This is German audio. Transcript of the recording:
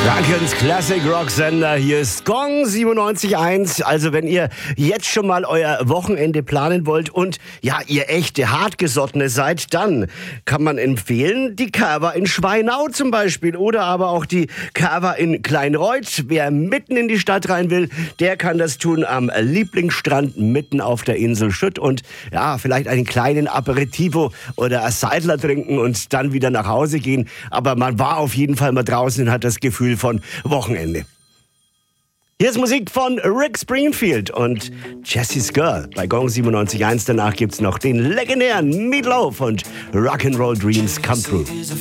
Frankens Classic Rock Sender, hier ist Gong 97.1. Also wenn ihr jetzt schon mal euer Wochenende planen wollt und ja, ihr echte Hartgesottene seid, dann kann man empfehlen, die Cava in Schweinau zum Beispiel oder aber auch die Cava in Kleinreuth. Wer mitten in die Stadt rein will, der kann das tun am Lieblingsstrand mitten auf der Insel Schütt und ja, vielleicht einen kleinen Aperitivo oder ein Seidler trinken und dann wieder nach Hause gehen. Aber man war auf jeden Fall mal draußen und hat das Gefühl von Wochenende. Hier ist Musik von Rick Springfield und Jessie's Girl bei Gong 97.1. Danach gibt's noch den legendären Meat Loaf und Rock'n'Roll Dreams Come True.